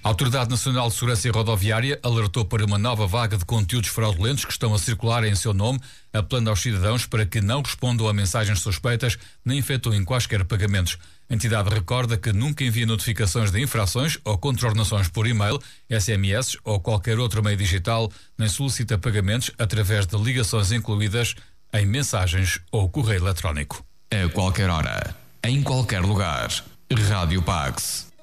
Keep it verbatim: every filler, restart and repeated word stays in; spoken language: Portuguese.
A Autoridade Nacional de Segurança Rodoviária alertou para uma nova vaga de conteúdos fraudulentos que estão a circular em seu nome, apelando aos cidadãos para que não respondam a mensagens suspeitas nem efetuem quaisquer pagamentos. A entidade recorda que nunca envia notificações de infrações ou contraordenações por e-mail, S M S ou qualquer outro meio digital, nem solicita pagamentos através de ligações incluídas em mensagens ou correio eletrónico. A qualquer hora, em qualquer lugar. Rádio Pax.